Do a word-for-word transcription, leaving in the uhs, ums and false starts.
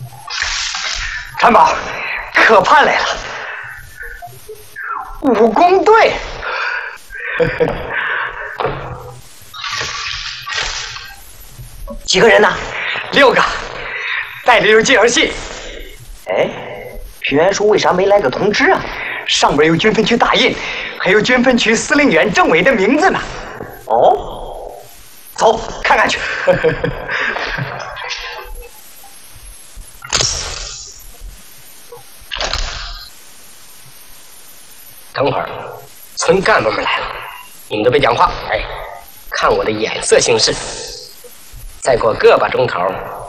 传宝，可盼来了，武工队。几个人呢？六个，带着有介绍信。哎，平原叔为啥没来个通知啊？上边有军分区大印，还有军分区司令员政委的名字呢。哦，走，看看去。 等会儿，村干部们来了，你们都别讲话，哎，看我的眼色行事。再过个把钟头，